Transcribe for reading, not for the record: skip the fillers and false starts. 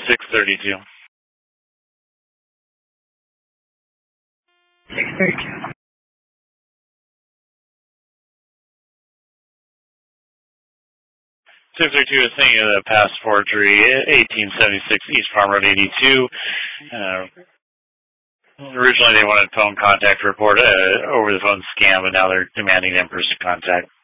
632. 632. 632 is saying the past forgery, 1876 East Farm Road 82. Originally they wanted phone contact report over the phone scam, but now they're demanding in-person contact.